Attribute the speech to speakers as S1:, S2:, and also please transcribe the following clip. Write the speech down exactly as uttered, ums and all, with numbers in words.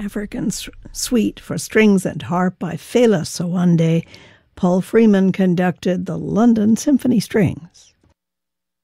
S1: African Suite for Strings and Harp by Fela Sowande. Paul Freeman conducted the London Symphony Strings.